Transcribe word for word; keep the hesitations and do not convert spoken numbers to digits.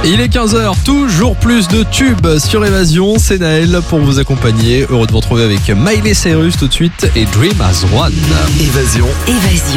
Il est quinze heures, toujours plus de tubes sur Évasion. C'est Naël pour vous accompagner. Heureux de vous retrouver avec Miley Cyrus tout de suite et Dream as One. Évasion. Évasion.